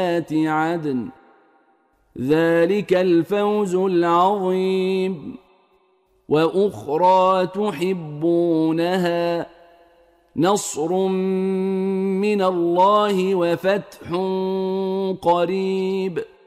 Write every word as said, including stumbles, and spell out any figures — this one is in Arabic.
عدن ذلك الفوز العظيم. وأخرى تحبونها نصر من الله وفتح قريب